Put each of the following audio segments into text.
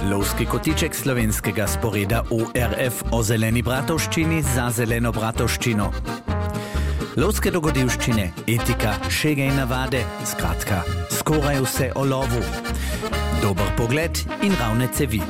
Lovski kotiček slovenskega sporeda ORF o zeleni bratovščini za zeleno bratovščino. Lovske dogodivščine, etika, šege in navade, skratka, skoraj vse o lovu. Dober pogled in ravne cevi.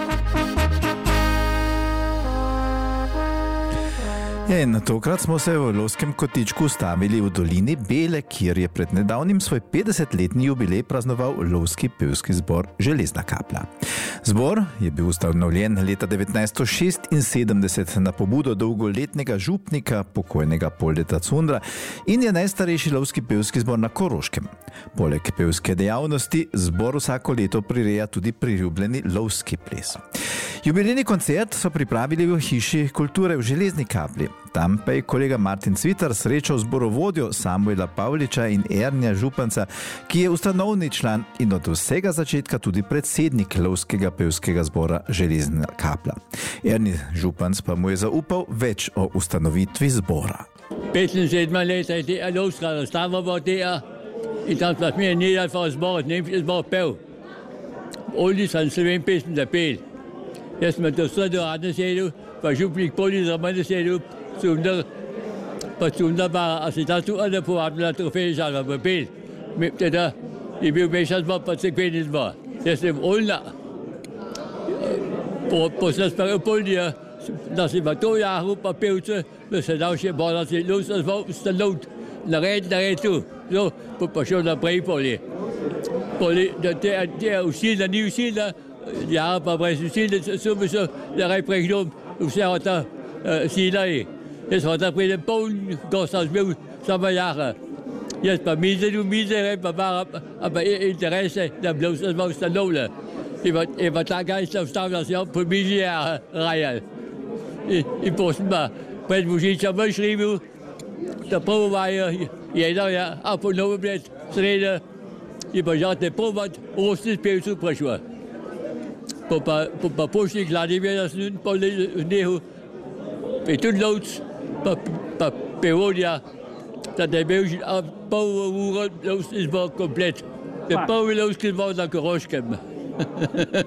In tokrat smo se v lovskem kotičku ustavili v dolini Bele, kjer je pred nedavnim svoj 50-letni jubilej praznoval lovski pevski zbor Železna kaplja. Zbor je bil ustanovljen leta 1976 na pobudo dolgoletnega župnika, pokojnega Poldeta Cundra, in je najstarejši lovski pevski zbor na Koroškem. Poleg pevske dejavnosti zbor vsako leto prireja tudi priljubljeni lovski ples. Jubilejni koncert so pripravili v hiši kulture v Železni kaplji. Tam pa je kolega Martin Cvitar srečal zborovodjo Samuela Pavliča in Ernija Županca, ki je ustanovni član in od vsega začetka tudi predsednik lovskega pevskega zbora Železna kaplja. Erni Županc pa mu je zaupal več o ustanovitvi zbora. 75 let je det lovskala stammer var der, i tam plads mere nedad for zboret, nemlig zbor pev. Oldest han slovenpisten der bel. Jeg som er stået det rette, siger du, for župnik på lige som man siger du, på stunder bare, altså der stod der på at der trofæsalver på bel. Men det der, det blev med sig på sekvensesbor. Det er oldest. På sådan spørge på lige, når det var 2 år på pevte, men så der også bare til løsens så lågt. Når rent du, så på sådan en brev på lige. På det er jo siden New Zealand. Jeg har på præsident så der repræsentation user der siger i. Jeg tror der bliver bogen går så med som jeg. Jeg på mide bare interesse der blev så meget lovligt. Det var der gejst der startede sig op på milliard real. I Boston var præsident som var skrive der prøver jeg der op på Novebladet så det i budgettet på hvad rustet pævsuppression. På pushing lader det være sådan på nede. Det loads på Peoria, der der blev på uret loads var komplet. Det på loads var der Koroškem.